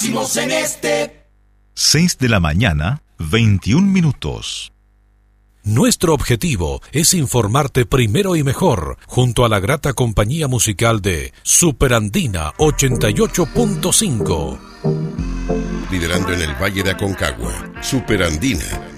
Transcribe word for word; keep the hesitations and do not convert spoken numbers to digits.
En este seis de la mañana, veintiún minutos. Nuestro objetivo es informarte primero y mejor, junto a la grata compañía musical de Superandina ochenta y ocho punto cinco. Liderando en el Valle de Aconcagua, Superandina,